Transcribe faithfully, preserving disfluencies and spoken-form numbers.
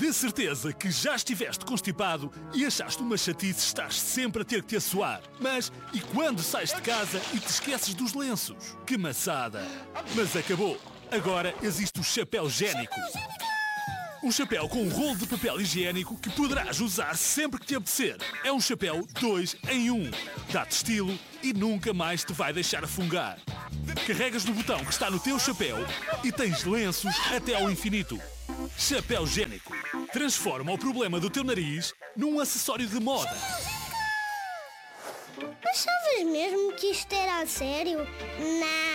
De certeza que já estiveste constipado e achaste uma chatice estar sempre a ter que te assoar. Mas e quando sais de casa e te esqueces dos lenços? Que maçada! Mas acabou! Agora existe o chapéu higiênico. Um chapéu com um rolo de papel higiênico que poderás usar sempre que te apetecer. É um chapéu dois em um. Dá-te estilo e nunca mais te vai deixar afungar. Carregas no botão que está no teu chapéu e tens lenços até ao infinito. Chapéu higiênico. Transforma o problema do teu nariz num acessório de moda. Achavas mesmo que isto era a sério? Não.